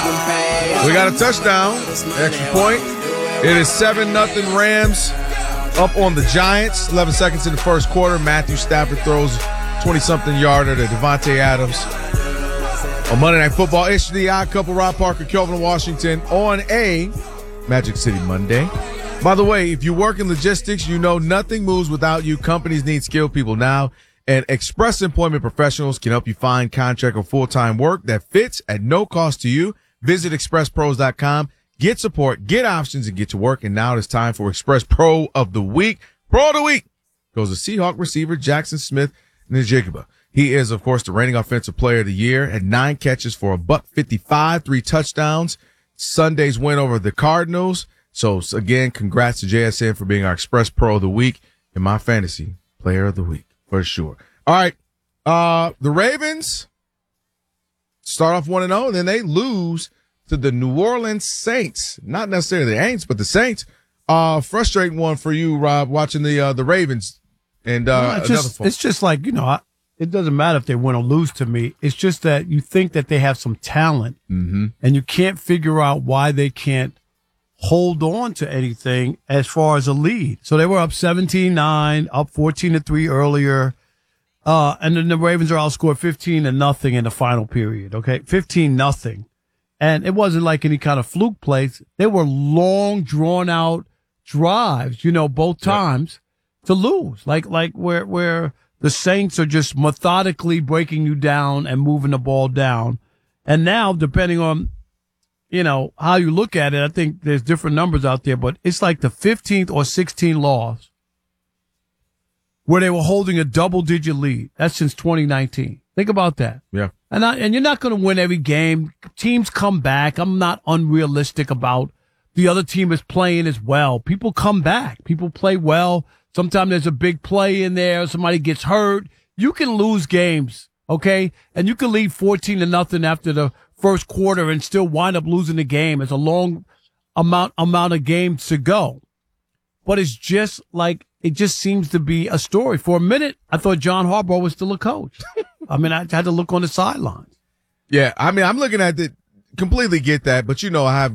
We got a touchdown, extra point. It is 7-0 Rams up on the Giants. 11 seconds in the first quarter. Matthew Stafford throws 20-something yarder to Devontae Adams. On Monday Night Football, it's the Odd Couple, Rob Parker, Kelvin Washington on a Magic City Monday. By the way, if you work in logistics, you know nothing moves without you. Companies need skilled people now, and Express Employment Professionals can help you find contract or full-time work that fits at no cost to you. Visit expresspros.com. Get support, get options, and get to work. And now it's time for Express Pro of the Week. Pro of the Week goes to Seahawk receiver Jackson Smith-Njigba. He is, of course, the reigning offensive player of the year, had 9 catches for $155, 3 touchdowns. Sunday's win over the Cardinals. So, again, congrats to JSN for being our Express Pro of the Week and my fantasy player of the week, for sure. All right, the Ravens start off 1-0, and then they lose to the New Orleans Saints. Not necessarily the Aints, but the Saints. Frustrating one for you, Rob, watching the Ravens. And it's just like, it doesn't matter if they win or lose to me. It's just that you think that they have some talent, and you can't figure out why they can't hold on to anything as far as a lead. So they were up 17-9, up 14-3 earlier. And then the Ravens are outscored 15-0 in the final period. Okay. 15-0. And it wasn't like any kind of fluke plays. They were long, drawn out drives, both times to lose. Like where the Saints are just methodically breaking you down and moving the ball down. And now, depending on, how you look at it, I think there's different numbers out there, but it's like the 15th or 16th loss where they were holding a double-digit lead. That's since 2019. Think about that. Yeah. And you're not going to win every game. Teams come back. I'm not unrealistic about the other team is playing as well. People come back. People play well. Sometimes there's a big play in there. Somebody gets hurt. You can lose games, okay? And you can lead 14-0 after the first quarter and still wind up losing the game. It's a long amount of games to go. But it's just like, it just seems to be a story. For a minute, I thought John Harbaugh was still a coach. I had to look on the sidelines. Yeah, I'm looking at it, completely get that, but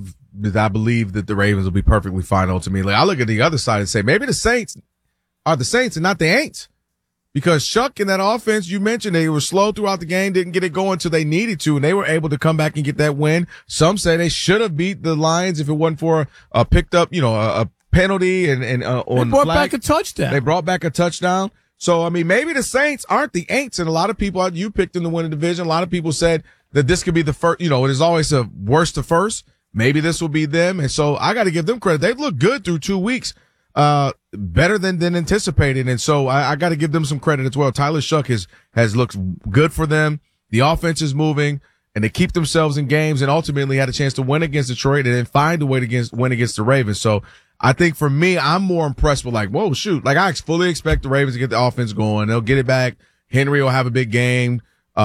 I believe that the Ravens will be perfectly fine ultimately. I look at the other side and say maybe the Saints are the Saints and not the Aints. Because Chuck in that offense, you mentioned they were slow throughout the game, didn't get it going until they needed to, and they were able to come back and get that win. Some say they should have beat the Lions if it wasn't for a picked up, a penalty and on they brought the flag. Back a touchdown. They brought back a touchdown. So, maybe the Saints aren't the Aints, and a lot of people, you picked them to win the division. A lot of people said that this could be the first, it is always a worst to first. Maybe this will be them. And so I got to give them credit. They've looked good through 2 weeks, better than anticipated. And so I got to give them some credit as well. Tyler Shuck has looked good for them. The offense is moving, and they keep themselves in games and ultimately had a chance to win against Detroit and then find a way to win against the Ravens. So I think for me, I'm more impressed with whoa, shoot. I fully expect the Ravens to get the offense going. They'll get it back. Henry will have a big game.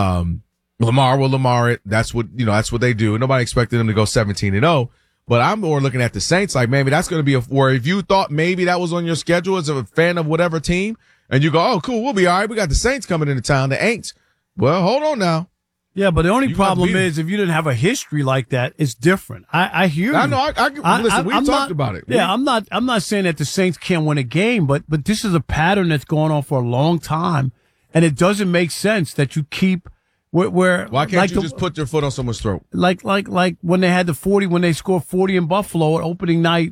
Lamar will Lamar it. That's what they do. Nobody expected them to go 17-0. But I'm more looking at the Saints maybe that's going to be where if you thought maybe that was on your schedule as a fan of whatever team and you go, oh, cool, we'll be all right. We got the Saints coming into town, the Aints. Well, hold on now. Yeah, but the only problem is if you didn't have a history like that, it's different. I hear you. I know. Listen, we've talked about it. Yeah, I'm not saying that the Saints can't win a game, but this is a pattern that's going on for a long time, and it doesn't make sense that you keep why can't you just put your foot on someone's throat? Like when they had when they scored 40 in Buffalo at opening night